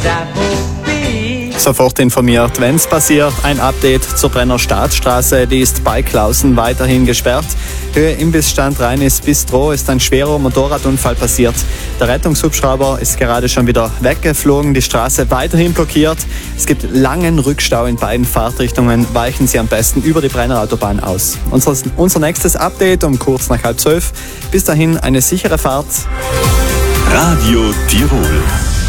Sofort informiert, wenn es passiert. Ein Update zur Brenner Staatsstraße, die ist bei Klausen weiterhin gesperrt. Höhe Imbissstand Rhein-Ist Bistro ist ein schwerer Motorradunfall passiert. Der Rettungshubschrauber ist gerade schon wieder weggeflogen, die Straße weiterhin blockiert. Es gibt langen Rückstau in beiden Fahrtrichtungen. Weichen Sie am besten über die Brenner Autobahn aus. Unser nächstes Update um kurz nach 11:30. Bis dahin eine sichere Fahrt. Radio Tirol.